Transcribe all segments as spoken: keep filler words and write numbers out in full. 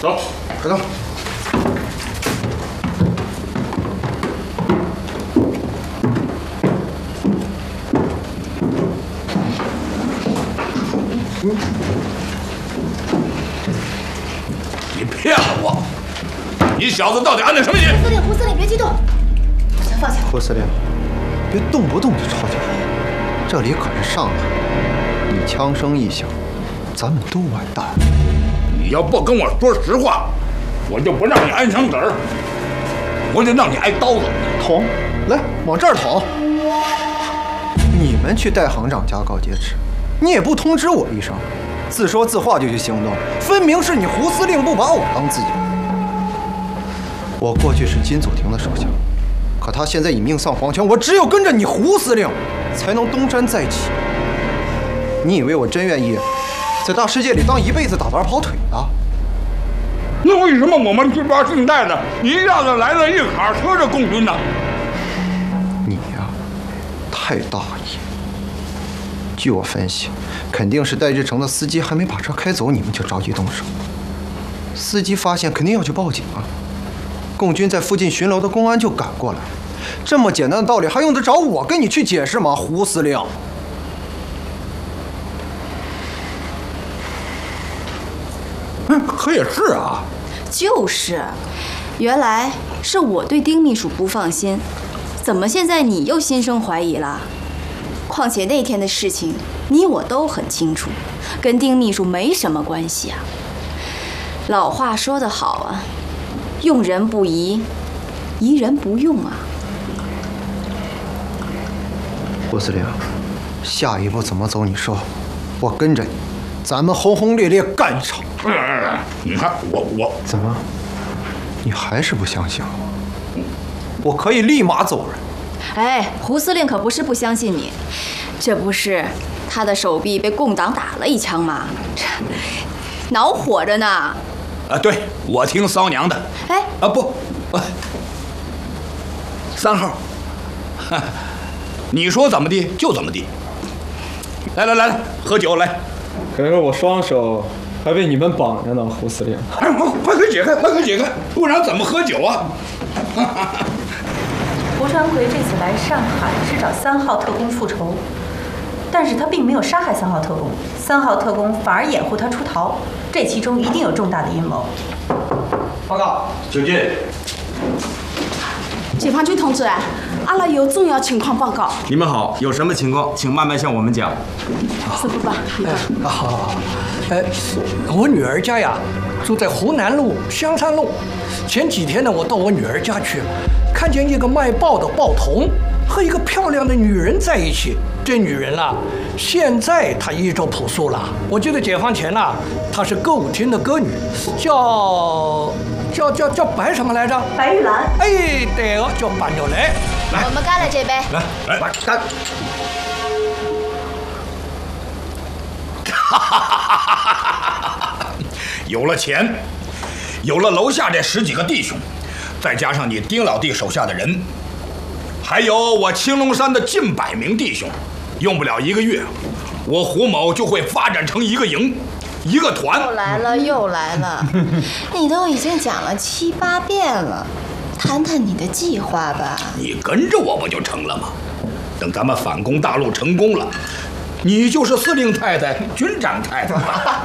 走，快走。嗯。你骗我！你小子到底安的什么心？ 胡司令，胡司令，别激动，先放下。 胡司令，别动不动就吵起来，这里可是上海，你枪声一响，咱们都完蛋。 你要不跟我说实话，我就不让你安枪子儿，我就让你挨刀子。 捅，来，往这儿捅。你们去代行长家告劫持，你也不通知我一声，自说自话就去行动，分明是你胡司令不把我当自己人。我过去是金祖廷的手下，可他现在已命丧黄泉，我只有跟着你胡司令，才能东山再起。你以为我真愿意在大世界里当一辈子打弯跑腿的？ 那为什么我们军阀顺带的一下子来了一卡车的共军呢？ 你呀，太大意。据我分析，肯定是戴日成的司机还没把车开走，你们就着急动手。司机发现肯定要去报警啊。共军在附近巡逻的公安就赶过来，这么简单的道理还用得着我跟你去解释吗？胡司令。 嗯，可也是啊。 就是，原来是我对丁秘书不放心，怎么现在你又心生怀疑了？况且那天的事情，你我都很清楚，跟丁秘书没什么关系啊。老话说得好啊，用人不疑，疑人不用啊。 胡司令，下一步怎么走？你说，我跟着你，咱们轰轰烈烈干一场。 你看我我怎么？你还是不相信我？我可以立马走人。 哎，胡司令可不是不相信你，这不是他的手臂被共党打了一枪吗？恼火着呢。 啊，对，我听骚娘的。 哎， 啊不，啊、三号，你说怎么地就怎么地。来来来，喝酒来。 可是我双手还被你们绑着呢，胡司令。 哎，快快解开，快快解开，不然怎么喝酒啊？ 胡传魁这次来上海是找三号特工复仇，但是他并没有杀害三号特工，三号特工反而掩护他出逃，这其中一定有重大的阴谋。 报告， 就近。 解放军同志，阿拉有重要情况报告。 你们好，有什么情况，请慢慢向我们讲。 师傅吧，你吧。 啊，好好好。呃，我女儿家呀，住在湖南路香山路。前几天呢，我到我女儿家去，看见一个卖报的报童和一个漂亮的女人在一起。这女人啊，现在她衣着朴素了。我记得解放前呐、啊，她是歌舞厅的歌女，叫叫叫叫白什么来着？ 白玉兰。 哎，对了，叫白玉兰。 来，我们干了这杯。 来来干！哈哈哈哈哈哈！有了钱，有了楼下这十几个弟兄，再加上你丁老弟手下的人，还有我青龙山的近百名弟兄，用不了一个月，我胡某就会发展成一个营，一个团。 又来了，又来了，你都已经讲了七八遍了，谈谈你的计划吧。 你跟着我不就成了吗？等咱们反攻大陆成功了，你就是司令太太、军长太太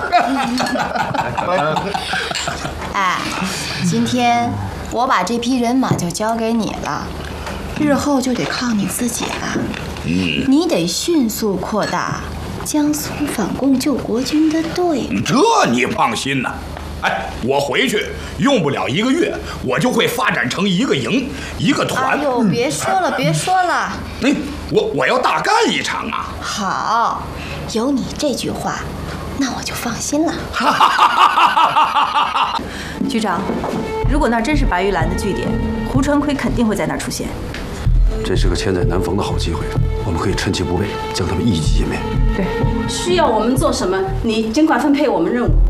了。 哎，今天我把这批人马就交给你了，日后就得靠你自己了。嗯，你得迅速扩大江苏反共救国军的队伍。 这你放心呐。哎，我回去用不了一个月，我就会发展成一个营、一个团。 哎呦，别说了，别说了。 哎，我我要大干一场啊！ 好，有你这句话，那我就放心了。 局长，如果那真是白玉兰的据点，胡传魁肯定会在那儿出现。 这是个千载难逢的好机会，我们可以趁其不备，将他们一击歼灭。 对， 需要我们做什么，你尽管分配我们任务。